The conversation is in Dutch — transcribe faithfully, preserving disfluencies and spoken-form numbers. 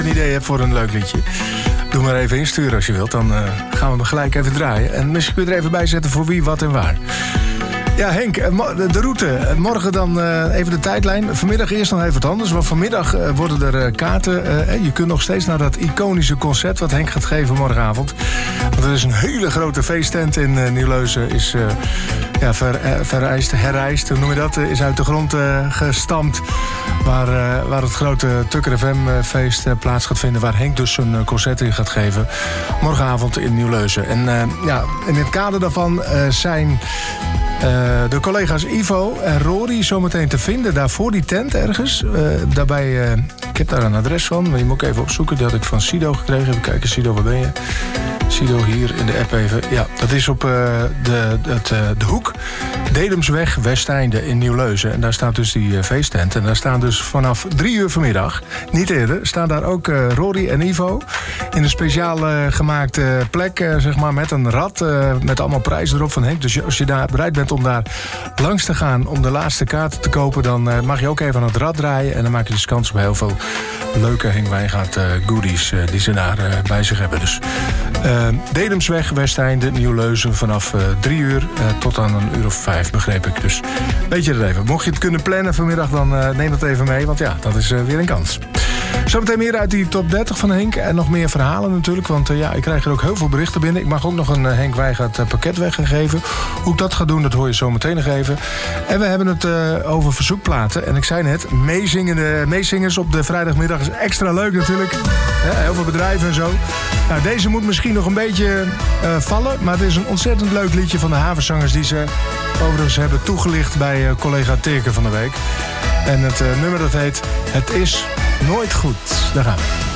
een idee hebt voor een leuk liedje, doe maar even insturen als je wilt. Dan uh, gaan we hem gelijk even draaien. En misschien kun je er even bij zetten voor wie, wat en waar. Ja, Henk, de route. Morgen dan uh, even de tijdlijn. Vanmiddag eerst nog even wat anders. Want vanmiddag uh, worden er uh, kaarten. Uh, je kunt nog steeds naar dat iconische concert wat Henk gaat geven morgenavond. Want er is een hele grote feesttent in uh, Nieuwleusen. Is uh, ja, ver, uh, verrijst, herrijst, hoe noem je dat? Uh, is uit de grond uh, gestampt. Waar, uh, waar het grote Tukker F M feest uh, plaats gaat vinden. Waar Henk dus een uh, concert in gaat geven. Morgenavond in Nieuwleusen. En uh, ja, in het kader daarvan uh, zijn... Uh, de collega's Ivo en Rory zometeen te vinden. Daar voor die tent ergens. Uh, daarbij, uh, ik heb daar een adres van. Maar die moet ik even opzoeken. Die had ik van Sido gekregen. Even kijken, Sido, waar ben je? Sido hier in de app even. Ja, dat is op uh, de, het, uh, de hoek. Dedemsweg, Westeinde in Nieuwleusen. En daar staat dus die uh, feesttent. En daar staan dus vanaf drie uur vanmiddag, niet eerder, staan daar ook uh, Rory en Ivo. In een speciaal uh, gemaakte plek, uh, zeg maar, met een rad. Uh, met allemaal prijzen erop van Henk. Dus als je daar bereid bent om daar langs te gaan, om de laatste kaarten te kopen, dan uh, mag je ook even aan het rad draaien. En dan maak je dus kans op heel veel leuke Henk Wijngaard uh, goodies uh, die ze daar uh, bij zich hebben. Dus uh, Dedemsweg, Westeinde, Nieuwleusen vanaf uh, drie uur uh, tot aan een uur of vijf, begreep ik. Dus weet je het even. Mocht je het kunnen plannen vanmiddag, dan uh, neem dat even mee. Want ja, dat is uh, weer een kans. Zometeen meer uit die top dertig van Henk. En nog meer verhalen natuurlijk. Want uh, ja, ik krijg er ook heel veel berichten binnen. Ik mag ook nog een uh, Henk Wijngaard uh, pakket weggeven. Hoe ik dat ga doen, dat hoor je zo meteen nog even. En we hebben het uh, over verzoekplaten. En ik zei net, meezingende, meezingers op de vrijdagmiddag is extra leuk natuurlijk. He, heel veel bedrijven en zo. Nou, deze moet misschien nog een beetje uh, vallen. Maar het is een ontzettend leuk liedje van de Havenzangers die ze overigens hebben toegelicht bij uh, collega Teerke van de week. En het uh, nummer dat heet Het is nooit goed. Daar gaan we.